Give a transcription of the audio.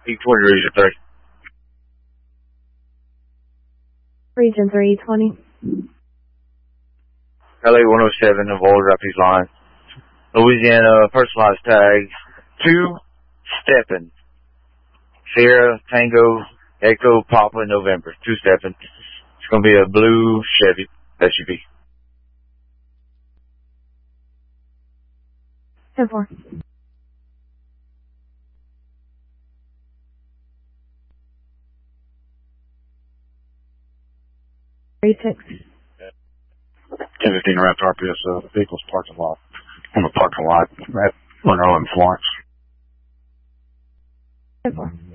E20 Region 3. Region 320. LA 107 of Old Rapids line. Louisiana personalized tag. 2 stepping. Sierra, Tango, Echo, Papa, November. 2 stepping. It's going to be a blue Chevy SUV. 10-4. Six. 1015 Raptor RPS, vehicles parked a lot. On the parking lot at Monroe and Florence. 10-4.